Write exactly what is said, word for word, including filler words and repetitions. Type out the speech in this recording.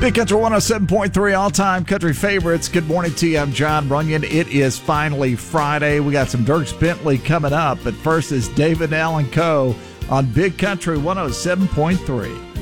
Big Country one oh seven point three, all-time country favorites. Good morning to you. I'm John Runyon. It is finally Friday. We got some Dierks Bentley coming up, but first is David Allan Coe on Big Country one oh seven point three.